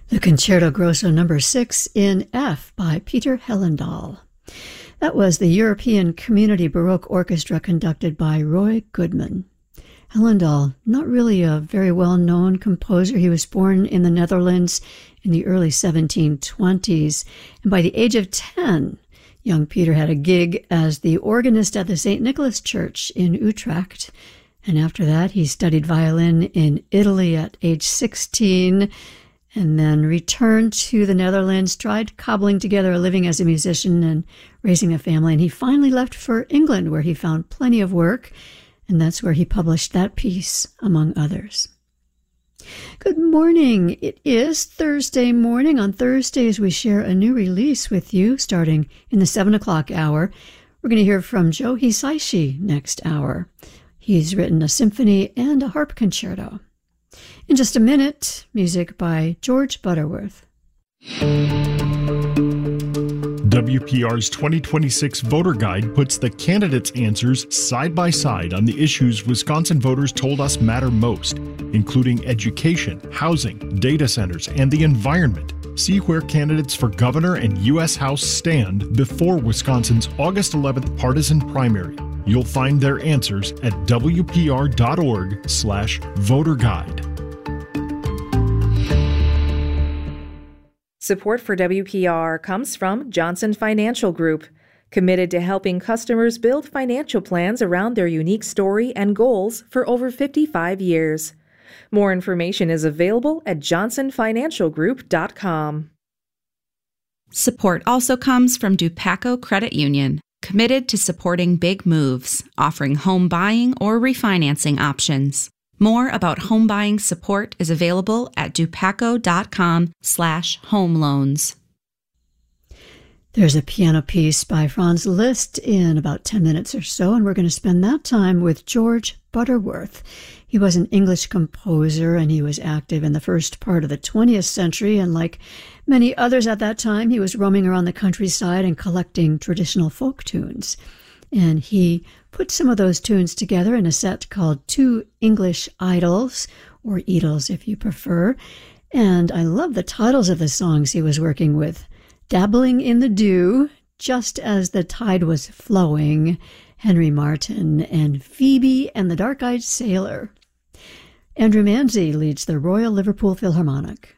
The Concerto Grosso No. 6 in F by Peter Hellendahl. That was the European Community Baroque Orchestra conducted by Roy Goodman. Hellendahl, not really a very well-known composer. He was born in the Netherlands in the early 1720s, and by the age of 10, young Peter had a gig as the organist at the St. Nicholas Church in Utrecht, and after that he studied violin in Italy at age 16, and then returned to the Netherlands, tried cobbling together a living as a musician and raising a family, and he finally left for England, where he found plenty of work, and that's where he published that piece, among others. Good morning. It is Thursday morning. On Thursdays, we share a new release with you, starting in the 7 o'clock hour. We're going to hear from Joe Hisaishi next hour. He's written a symphony and a harp concerto. In just a minute, music by George Butterworth. WPR's 2026 Voter Guide puts the candidates' answers side by side on the issues Wisconsin voters told us matter most, including education, housing, data centers, and the environment. See where candidates for governor and U.S. House stand before Wisconsin's August 11th partisan primary. You'll find their answers at wpr.org/voterguide. Support for WPR comes from Johnson Financial Group, committed to helping customers build financial plans around their unique story and goals for over 55 years. More information is available at johnsonfinancialgroup.com. Support also comes from Dupaco Credit Union, committed to supporting big moves, offering home buying or refinancing options. More about home buying support is available at dupaco.com/home loans. There's a piano piece by Franz Liszt in about 10 minutes or so, and we're going to spend that time with George Butterworth. He was an English composer, and he was active in the first part of the 20th century, and like many others at that time, he was roaming around the countryside and collecting traditional folk tunes. And he put some of those tunes together in a set called Two English Idyls, or Edels if you prefer. And I love the titles of the songs he was working with. Dabbling in the Dew, Just as the Tide Was Flowing, Henry Martin, and Phoebe and the Dark-Eyed Sailor. Andrew Manzi leads the Royal Liverpool Philharmonic.